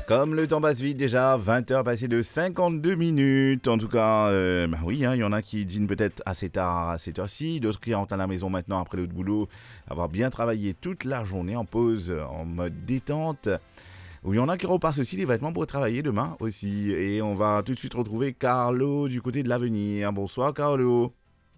Comme le temps passe vite déjà, 20h passées de 52 minutes. En tout cas, oui, il y en a qui dînent peut-être assez tard à cette heure-ci, d'autres qui rentrent à la maison maintenant après le boulot, avoir bien travaillé toute la journée en pause, en mode détente. Ou il y en a qui repassent aussi les vêtements pour travailler demain aussi. Et on va tout de suite retrouver Carlo du côté de l'avenir. Bonsoir Carlo.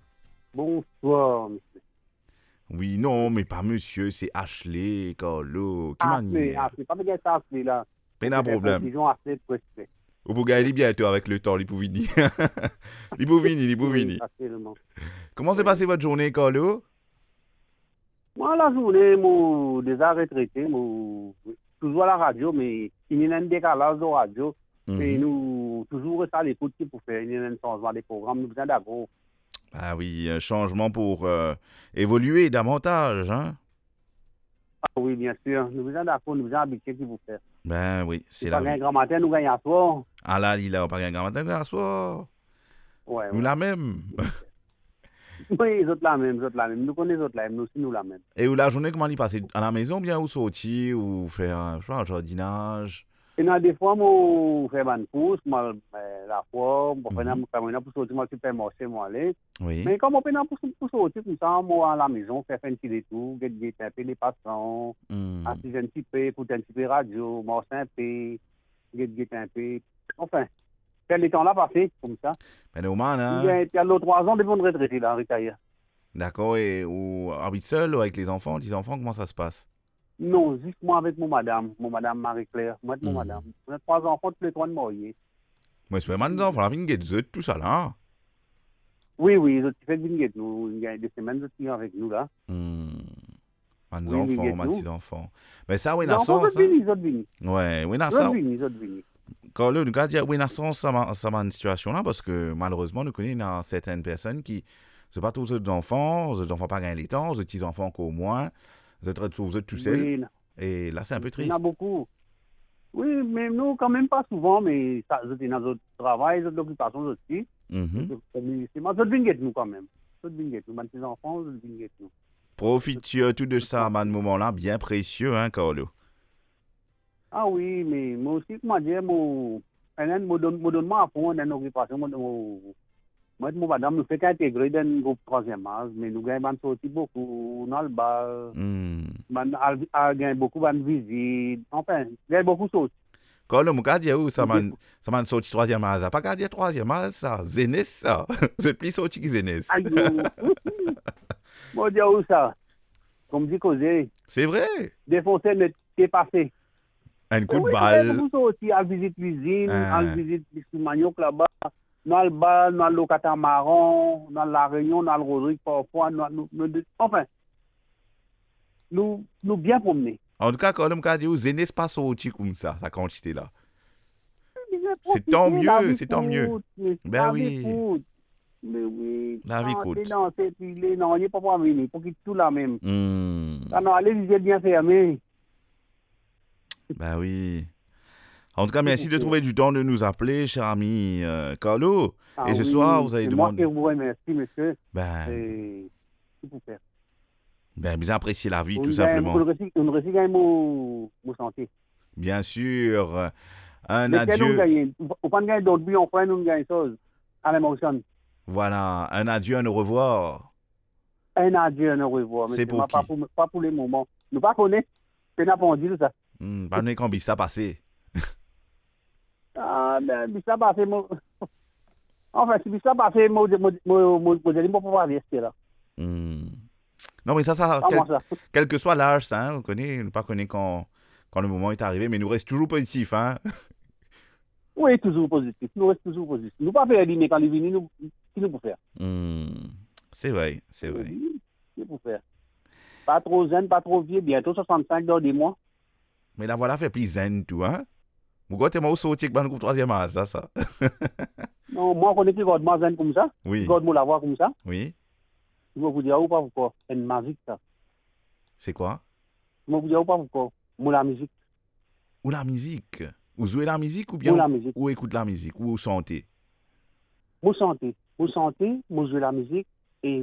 Bonsoir, monsieur. Oui, non, mais pas monsieur, c'est Ashley, Carlo. Qui Ashley, manière? Ashley, pas besoin de Ashley là. Pas On de peut faire problème. confusion Ashley de respect. Ou pour gagner bientôt avec le temps, les Pouvini. Les Pouvini, les Oui, Pouvini. absolument. Comment s'est Oui. passée votre journée, Carlo? Moi, la journée, moi, déjà retraité, moi, toujours à la radio, mais il y a un décalage de radio. Et Mhm. nous, toujours rester à l'écoute pour faire un changement des programmes. Nous besoin d'accord. Ah oui, un changement pour évoluer davantage, hein? Ah oui, bien sûr. Nous besoin d'accord, nous besoin habitués qui vous faire. Ben oui, C'est c'est pas la un vie. grand matin, nous gagnons à soir. Ah là, il a pas un grand matin, soir. Ouais, Nous ouais. la même. Oui, les autres la même, les autres la même. Nous connaissons les autres la même, nous aussi nous la même. Et où la journée, comment il passe? À la maison, bien, ou sortir, ou faire je sais pas, un jardinage? Et dans des fois, moi, je fais une course, moi, la fois, je fais Mhm. pour sortir, moi, supermarché, moi, aller. Oui. Mais comme on peut pour sortir comme ça, moi, à la maison, faire un petit détour, guetter un peu les passants, Hmm. assister un petit peu, écouter un petit peu radio, marcher un peu, guetter un peu. Enfin, faire les temps là passer, comme ça. Ben normal, Il y hein? a 3 ans, depuis de retraité, là, retraité. D'accord, et ou habite seul ou avec les enfants, les enfants, comment ça se passe? Non, juste moi avec mon madame Marie-Claire, moi et mon madame. Hmm. On a 3 enfants, tous les 3 de mariés. Moi, c'est pas maintenant, il faut la fin de tout ça là. Oui, oui, je fais une guette, nous. Il y a des semaines, je suis avec nous, là. Hmm. Mes Oui, une enfants, guette, mes nous. petits-enfants. Mais ça, oui, Les dans enfants, sens, hein? je vini. Ouais, oui, dans Je ça. vini, je vini. Quand le gars dit, oui, dans sens, ça m'a une situation là, parce que malheureusement, nous connaissons dans certaines personnes qui, c'est pas tous les enfants pas gagner les temps, les petits-enfants qu'au moins, vous êtes tout seuls. Oui, Et là, c'est un peu il y en a triste. beaucoup. Oui, mais nous, quand même pas souvent, mais ça, je suis dans notre travail, notre occupation aussi. Mhm. C'est moi, je vini guette, nous, quand même. Je vini guette, nous, mes petits-enfants, je vini guette, nous. Profite tout de Je ça, à tranquille. ce moment-là, bien précieux, hein, Carlo. Ah oui, mais moi aussi, comment dire, moi, donne-moi à fond, dans une occupation, moi, madame, nous fait qu'intégrer dans un groupe troisième âge, mais nous gagnons sorti beaucoup dans le bar, Hmm. gagne beaucoup de visites, enfin, gagne beaucoup de choses. Carlo, mon gars dit, où Des ça m'a sorti troisième âge. Pas qu'à dire troisième âge, ça. Zénès, ça. C'est plus sorti que Zénès. aïe, moi, dis où ça, comme dit causer, C'est vrai. défoncer le t'es passé. Un Mais coup de oui, nous gagnons balle. beaucoup de sorti, à visite cuisine, à Hein. visite manioc là-bas, dans le bar, dans le catamaran, dans la Réunion, dans le Rodrigue, parfois, enfin, nous bien promener. En tout cas, Carlo, mon gars dit, où Zénès pas sorti comme ça quantité là. Il a C'est tant profité, la mieux, vie c'est tant mieux. coûte, mais Ben la vie oui, coûte. Mais oui, la vie chanter, coûte. danser, piler, non, il n'est pas pour venir, pour qu'il tout la même. Hmm. Ah non, allez, lisez bien fermé. Ben oui. En tout cas, C'est merci pour de faire. trouver du temps de nous appeler, cher ami Carlo. Ah Et ce soir, oui, vous avez c'est moi qui demandé. vous remercie, monsieur. Ben, C'est pour faire. bien apprécier la vie, tout On simplement. réussit à mon santé. Bien sûr, un Lesquels nous adieu. gagnons? On pas gagner d'autres buts, on prend nous gagne chose. À l'émotion. Voilà, un adieu, un au revoir. Un adieu, un au revoir, C'est monsieur. pour Moi, qui? pas pour les moments. Nous pas connaître. C'est n'a pas dit tout ça. Pas de quand ça passé. Ah, ben, ça passe, enfin, si ça passe, moi, je ne peux pas rester là. Hmm. Non, mais Comment ça? quel que soit l'âge, ça, hein, on connaît, on pas connaît quand le moment est arrivé, mais nous reste toujours positif, hein. Oui, toujours positif. Nous restons toujours positifs. Nous ne pouvons pas faire dîner quand il vient, nous, qui nous pour faire? Hmm. C'est vrai, c'est vrai. Oui, qui pour faire? Pas trop jeune, pas trop vieux, bientôt 65 dans des mois. Mais la voilà fait plus zen, tout, hein. Pourquoi t'es moi sorti que le troisième âge, ça? Non, moi, on connaît qui garde moi jeune comme ça, qui Oui, garde moi la voix comme ça. oui. Je vais vous dire, ou pas pourquoi? C'est une magique, ça. C'est quoi? Je vais vous dire, ou pas pourquoi? Moi, la musique. Ou la musique? Ou jouer la musique ou bien Moi, la musique. ou écoute la musique ou chanter? Moi, santé. Moi, santé, moi, je la musique et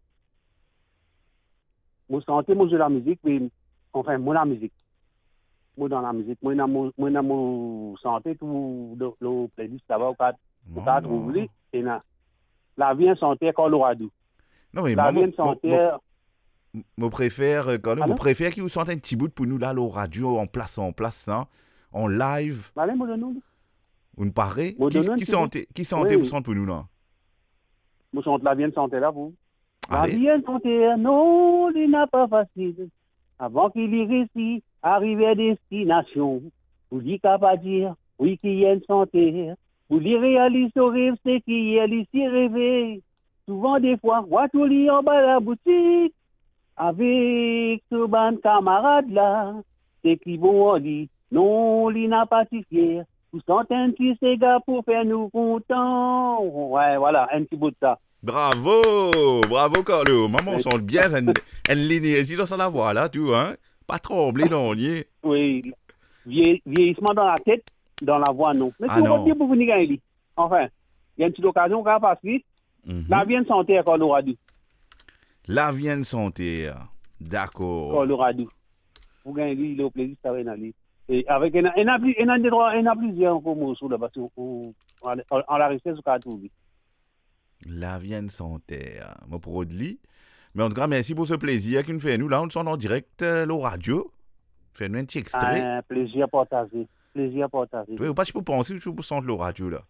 moi, santé, moi, je la musique, mais enfin, moi, la musique. moi dans la musique, moi dans mon santé, tout le playlist, ça va au cadre, trouver, et la vie en santé, Colorado. Non, mais La vie en santé. Je préfère, je préfère qu'ils vous sortent un petit bout pour nous, là, la radio, en place, hein, en live. Allez, moi, donne-nous. Vous ne parlez? Qui sentez pour nous, là? Moi, chante la vie en santé, là, vous. La Allez. vie en santé, non, il n'a pas facile. Avant qu'il y réussit, arriver à destination. Vous dites qu'à pas dire, oui, qu'il y a une santé. Vous lui réalisez au rêve, c'est qu'il y a ici rêvé. Souvent, des fois, moi, tout lit en bas de la boutique. Avec ce ban camarade là, c'est qui vont dit, non, il n'a pas si fier. Vous sentez un petit gars pour faire nous contents. Ouais, voilà, un petit bout de ça. Bravo, Carlo. Maman, on sent bien, elle l'énergie dans sa voix, là, tu vois, hein? Pas trembler, non, nier. Oui, vieillissement dans la tête, dans la voix, non. Mais Ah, c'est pour dire pour venir gagner. Enfin, il y a une petite occasion qu'on va passer. La vie de santé à Colorado. La vie de santé, d'accord. Colorado. Vous gagnez le plaisir, ça va aller. Et avec un a plusieurs mots sur le bateau. On la reste sur le trouver. La vie de santé, mon produit. Mais en tout cas, merci pour ce plaisir qu'il nous fait. Nous, là, on sent en direct la radio. Fais-nous un petit extrait. Plaisir partagé. Plaisir partagé. Oui, pas si vous pensez que vous sentez la radio, là.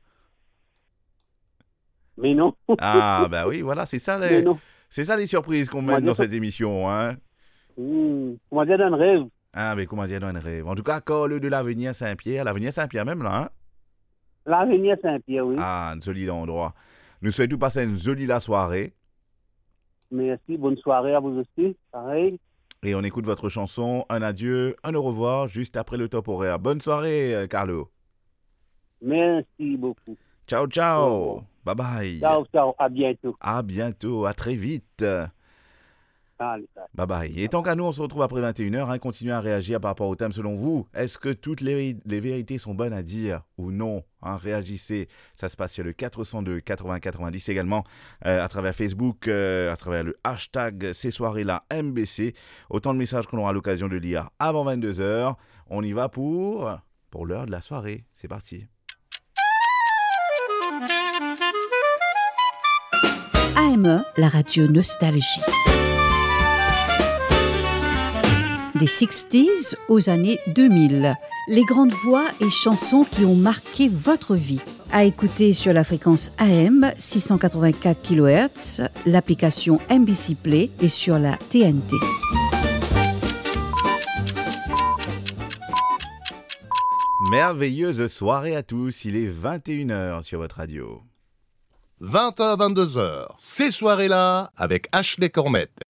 Mais non. Ah, ben oui, voilà, c'est ça les surprises qu'on mène dans cette émission, hein. Comment dire dans un rêve? Ah, mais comment dire dans un rêve? En tout cas, Carlo de l'Avenir Saint-Pierre même, là, hein. L'Avenir Saint-Pierre, oui. Ah, un joli endroit. Nous souhaitons passer une jolie la soirée. Merci, bonne soirée à vous aussi. Pareil. Et on écoute votre chanson, un adieu, un au revoir, juste après le top horaire. Bonne soirée, Carlo. Merci beaucoup. Ciao, ciao. Bye bye. Ciao, à bientôt. À bientôt, à très vite. Allez. Bye bye. Et tant qu'à nous, on se retrouve après 21h. Hein, continuez à réagir par rapport au thème selon vous. Est-ce que toutes les vérités sont bonnes à dire ou non, hein, réagissez. Ça se passe sur le 402 80 90 également à travers Facebook, à travers le hashtag ces soirées-là MBC. Autant de messages qu'on aura l'occasion de lire avant 22h. On y va pour l'heure de la soirée. C'est parti. AME, la radio Nostalgie. Des 60s aux années 2000. Les grandes voix et chansons qui ont marqué votre vie. À écouter sur la fréquence AM 684 kHz, l'application MBC Play et sur la TNT. Merveilleuse soirée à tous. Il est 21h sur votre radio. 20h, 22h, ces soirées-là avec Ashley Cormette.